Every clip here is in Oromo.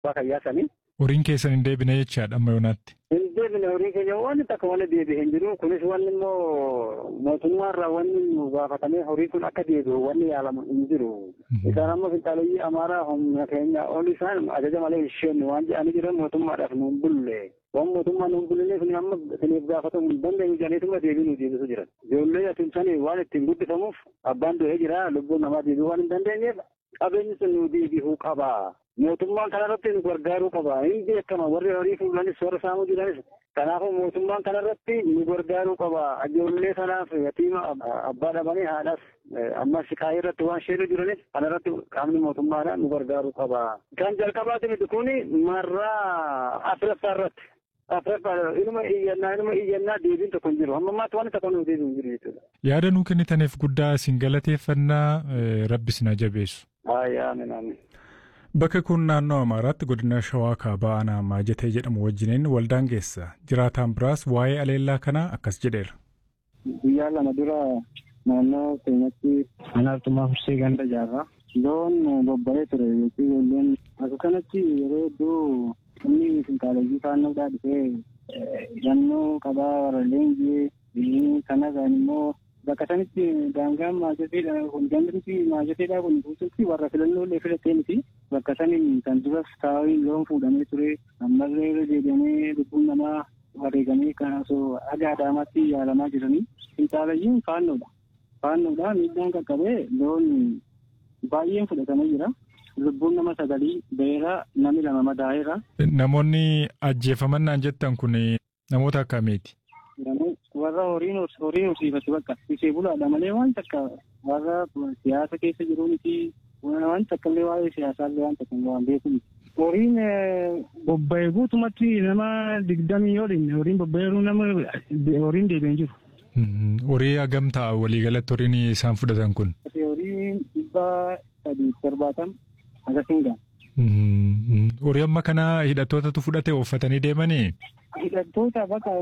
bakka yaasanii. Horiin keessan hin deebine jechaadha amma yoonaatti. Hin deebine horii keenya waan takka wal deebi'e hin jiru. Kunis wanni immoo mootummaarraa wanni nu gaafatamee horii kun akka deebi'u wanni yaalamu hin jiru. Isaan ammoo finxaaleyyii Amaaraa humna keenya ol isaan ajaja malee isheen waan jedhanii jiran mootummaadhaaf nuun bulle. Waan mootummaan nuun bulleef ni amma isiniif gaafatamuu hin dandeenyu jedhaniituma deebii nu deebisu jiran. Ijoollee atimsanii waan ittiin guddifamuuf abbaan du'ee jira lubbuun namaa deebi'uu waan hin dandeenyeef qabeenyi sun nu deebi'uu qaba. Mootummaan kanarratti nu gargaaruu qaba. Hin beekama warri horii fuulanis warra saamuu jiranis. Kanaafuu mootummaan kanarratti nu gargaaruu qaba. Ijoollee kanaaf yatiima abbaa dhabanii haadhaaf amma siqaayii irratti waan sheeru jiranis kanarratti qaamni mootummaadhaan nu gargaaruu qaba. Kan jalqabaati miti kuni marraa Afiraffaa irratti. Inuma iyyannaa deebiin tokko hin jiru. Amma ammaatti waan tokko nu deebiin jiru jechuudha. Yaada nuu kennitaniif guddaa isin galateeffannaa Rabbis na jabeessu. Aamin. Bakka kun naannoo Amaaraatti godina Shawaa Kaabaa Aanaa Maajatee jedhamu wajjiniin waldaan geessa. Jiraataan biraas waa'ee aleellaa kanaa akkas jedheera. Guyyaa lama dura naannoo keenyatti Anaartumaa Fursee ganda jaarraa. Loon bobba'ee ture ijoolleen akka kanatti yeroo hedduu inni finxaaleyyii faannoodhaa dhufee hidhannoo qabaa warra leenjii kanarraan immoo bakka sanitti daangaan maajateedha kun gandamti maajateedha kun guutuutti warra filannoolee filattee miti bakka saniin kan duras taa'uun loon fuudhamee ture ammallee irra deebi'amee lubbuun namaa wareegamee kan osoo aga adaamaatti yaalamaa jiranii finxaalayyiin faannoodha miidhaan qaqqabee loon baay'een fudhatamee jira. Lubbuun nama 9 beera namni 2 madaa'eera. Namoonni ajjeefamannaan jettan kun namoota akkamiiti? Warra horiin horsiifatu bakka ishee bulaadha malee waan takka warra siyaasa keessa jiru miti waan takka illee waa'ee siyaasaallee waan takka waan beeku miti. Horiin bobba'ee guutumatti nama 20 yooliin horiin bobba'eeru nama horiin deebi'een jiru. Horii hagam ta'a waliigalatti horiin isaan fudhatan kun? Horiin 370 agasinga. Horii amma kana hidhattootatu fudhate uffatanii deemanii? Hidhattoota bakka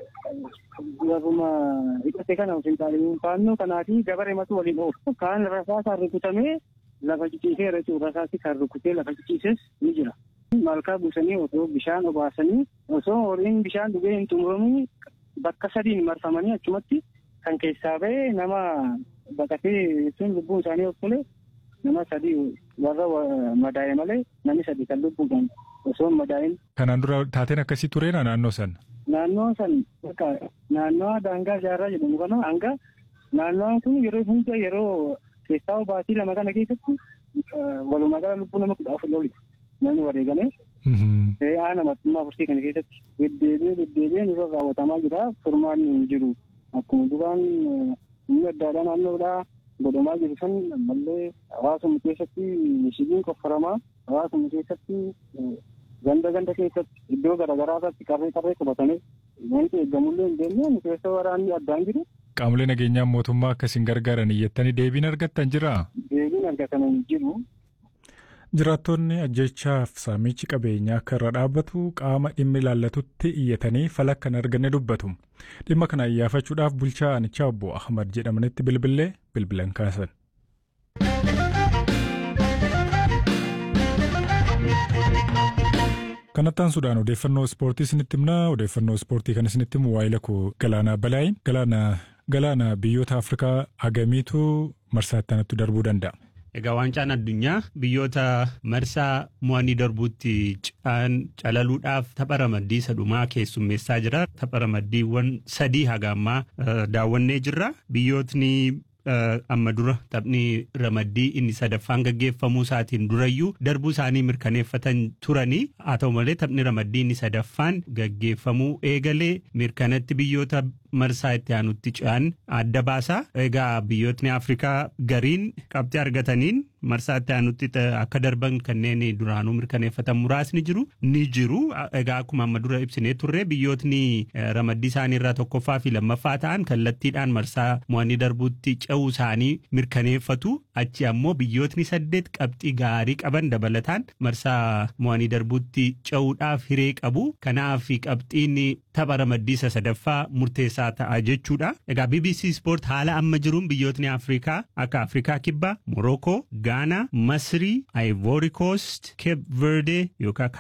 warruma hidhate kana finxaaleyyii faannoo kanaafi gabaree matu waliin oofu. Kaan rasaasaan rukutamee lafa ciciisee jechuudha. Rasaasi kan rukutee lafa ciciises ni jira. Malkaa buusanii osoo bishaan obaasanii osoo horiin bishaan dhugee hin xumuramin bakka 3 marfamanii achumatti kan keessaa ba'e nama baqatee jechuun lubbuun isaanii of tole nama 3 warra madaa'e malee namni 3 kan lubbuudhaan osoo madaa'in. Kanaan dura taateen akkasii tureena naannoo san? Naannoo san naannoo daangaa jaarraa jedhamu kana hanga naannoon kun yeroo hunda yeroo keessaa baatii 2 kana keessatti walumaa gala lubbuu nama 14 oli namni wareegame. Aanaa Martummaa Fursee kana keessatti deddeebi'ee nurra raawwatamaa jira. Furmaan hin jiru. Akkuma duraan inni addaadhaa naannoodhaa godhamaa jiru san ammallee hawaasuma keessatti mishigiin qoffaramaa hawaasuma keessatti ganda keessatti iddoo garaagaraa irratti qarree qabatanii wanti eeggamullee hin deemne nu keessa waraanni addaan jiru. Qaamolee nageenyaa mootummaa akkasiin gargaaran iyyattanii deebiin argattan jiraa? Deebiin argatan hin jiru. Jiraattonni ajjechaaf saamichi qabeenyaa akka irra dhaabbatu qaama dhimmi ilaallatutti iyyatanii fala kan arganne dubbatu. Dhimma kana iyyaafachuudhaaf bulchaa aanichaa obbo Ahmad jedhamanitti bilbilan kaasan. Kanattaan Sudaan odeeffannoo ispoortii isinitti himna. Odeeffannoo ispoortii kan isinitti himu waa'ila koo Galaanaa Balaayin. Galaana biyyoota Afrikaa hagamiitu marsaatti anatti darbuu danda'a? Egaa waancaan addunyaa biyyoota marsaa mo'anii darbuutti calaluudhaaf tapha ramaddii sadhumaa keessummeessaa jira. Tapha ramaddiiwwan 3 haga ammaa daawwannee jirra. Biyyootni amma dura taphni ramaddii inni 3ffaan gaggeeffamuu isaatiin durayyuu darbuu isaanii mirkaneeffatan turanii haa ta'u malee taphni ramaddii inni 3ffaan gaggeeffamuu eegalee mirkanatti biyyoota marsaa itti aanutti ce'an adda baasaa. Egaa biyyootni Afrikaa gariin qabxii argataniin marsaa itti aanutti akka darban kanneen duraanuu mirkaneeffatan muraasni jiru. Egaa akkuma amma dura ibsinee turre biyyootni ramaddii isaanii irraa 1ffaa fi 2ffaa ta'an kallattiidhaan marsaa mo'anii darbuutti ce'uu isaanii mirkaneeffatu. Achi ammoo biyyootni 8 qabxii gaarii qaban dabalataan marsaa mo'anii darbuutti ce'uudhaaf hiree qabu. Kanaaf qabxiin tapha ramaddii isa sadaffaa murteessaa ta'a jechuudha. Egaa BBC Sport haala amma jiruun biyyootni Afrikaa akka Afrikaa Kibbaa, Morocco, Ghana, Masrii, Ivory Coast, Cape Verde yookaan